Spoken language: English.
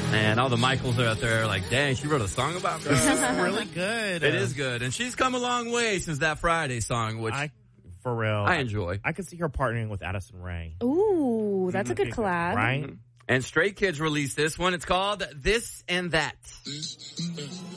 And all the Michaels are out there like, dang, she wrote a song about me. This is really good. It is good. And she's come a long way since that Friday song, which for real, I enjoy. I could see her partnering with Addison Rae. Ooh, that's a good collab. Right? And Stray Kids released this one. It's called This and That.